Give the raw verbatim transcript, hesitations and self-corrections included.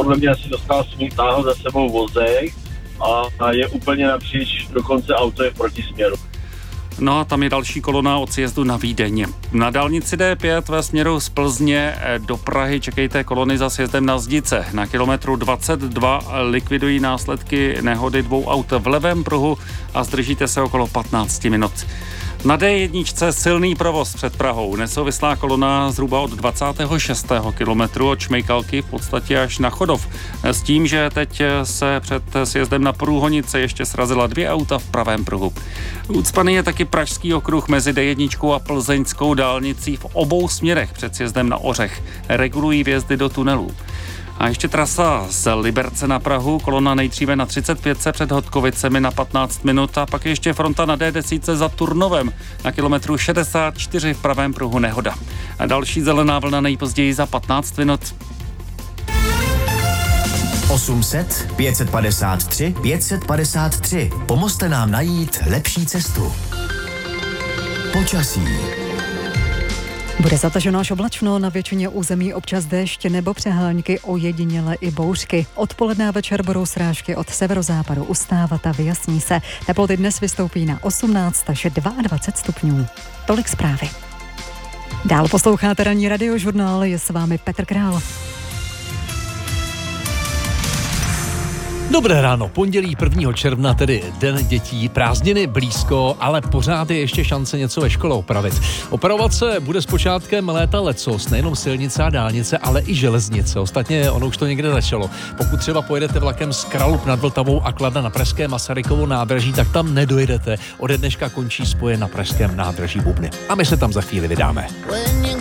podle mě asi dostal smůl, táhl za sebou vozej a, a je úplně napříč, dokonce auto je v protisměru. No a tam je další kolona od sjezdu na Vídeň. Na dálnici D pět ve směru z Plzně do Prahy čekejte kolony za sjezdem na Zdice. Na kilometru dvacet dva likvidují následky nehody dvou aut v levém pruhu a zdržíte se okolo patnáct minut. Na D jedna silný provoz před Prahou. Nesouvislá kolona zhruba od dvacátého šestého kilometru od Šmejkalky v podstatě až na Chodov. S tím, že teď se před sjezdem na Průhonice ještě srazila dvě auta v pravém pruhu. Ucpaný je taky pražský okruh mezi D jedna a plzeňskou dálnicí v obou směrech před sjezdem na Ořech. Regulují vjezdy do tunelů. A ještě trasa z Liberce na Prahu, kolona nejdříve na třicet pět před Hodkovicemi na patnáct minut a pak ještě fronta na D deset za Turnovem na kilometru šedesát čtyři v pravém pruhu nehoda. A další zelená vlna nejpozději za patnáct minut. osm set, pět set padesát tři, pět set padesát tři. Pomozte nám najít lepší cestu. Počasí. Bude zataženo až oblačno, na většině území občas déšť nebo přehánky, ojediněle i bouřky. Odpoledne a večer budou srážky od severozápadu ustávat a vyjasní se. Teploty dnes vystoupí na osmnáct až dvacet dva stupňů. Tolik zprávy. Dál posloucháte ranní radiožurnál, je s vámi Petr Král. Dobré ráno, pondělí prvního června, tedy den dětí, prázdniny blízko, ale pořád je ještě šance něco ve škole opravit. Opravovat se bude s počátkem léta lecos, nejenom silnice a dálnice, ale i železnice. Ostatně ono už to někde začalo. Pokud třeba pojedete vlakem z Kralup nad Vltavou a Kladna na pražské Masarykovo nádraží, tak tam nedojedete. Ode dneška končí spoje na pražském nádraží Bubny. A my se tam za chvíli vydáme.